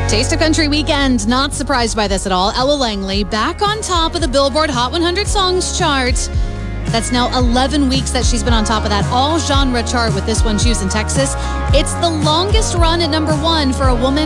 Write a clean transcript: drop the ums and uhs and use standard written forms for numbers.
Taste of Country weekend. Not surprised by this at all. Ella Langley back on top of the Billboard Hot 100 Songs chart. That's now 11 weeks that she's been on top of that all-genre chart with this one, Choose in Texas. It's the longest run at number one for a woman